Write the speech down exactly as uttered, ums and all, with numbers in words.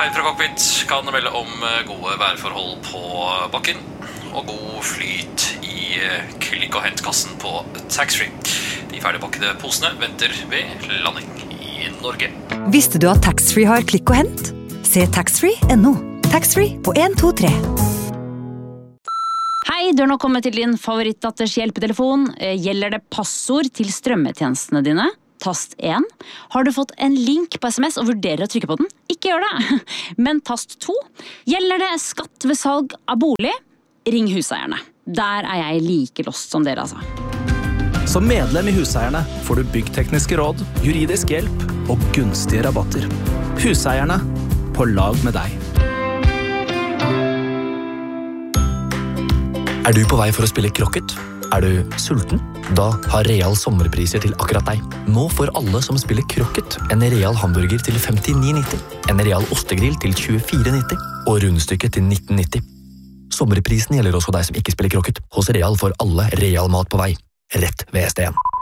Kaptein fra cockpit kan melde om gode værforhold på bakken og god flyt i klikk- og hentkassen på taxfree. De ferdigpakkede posene venter ved landing i Norge. Visste du at taxfree har klikk og hent? Se taxfree punktum no. Taxfree på en to tre. Hei, du er nå kommet til din favorittdatters hjelpetelefon. Gjelder det passord til strømmetjenestene dine? Tast én. Har du fått en link på sms og vurderer å trykke på den? Ikke gjør det. Men tast to. Gjelder det skatt ved salg av bolig? Ring huseierne. Der er jeg like lost som dere, altså. Som medlem i Huseierne får du byggtekniske råd, juridisk hjelp og gunstige rabatter. Huseierne, på lag med deg. Er du på vei for å spille krokket? Er du sulten? Da har Real sommerpriser til akkurat deg. Nå får alle som spiller krokket en Real hamburger til femtini nitti, en Real ostegrill til tjuefire nitti og rundstykket til nitten nitti. Sommerprisen gjelder også deg som ikke spiller krokket. Hos Real får alle Real mat på vei. Rett ved S D N.